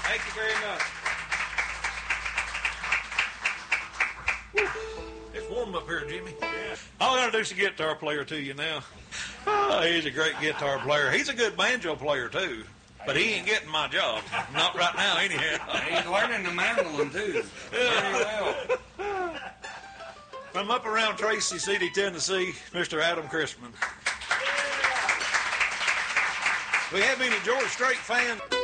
Thank you very much. It's warm up here, Jimmy. Yeah. I'll introduce a guitar player to you now. Oh, he's a great guitar player. He's a good banjo player, too. But he ain't getting my job. Not right now, anyhow. He's learning the mandolin, too. Very well. From up around Tracy City, Tennessee, Mr. Adam Christman. We have any George Strait fans?